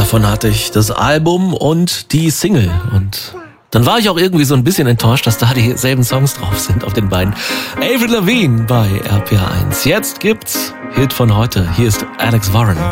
davon hatte ich das Album und die Single. Und dann war ich auch irgendwie so ein bisschen enttäuscht, dass da dieselben Songs drauf sind auf den beiden. Avril Lavigne bei RPA 1. Jetzt gibt's Hit von heute. Hier ist Alex Warren.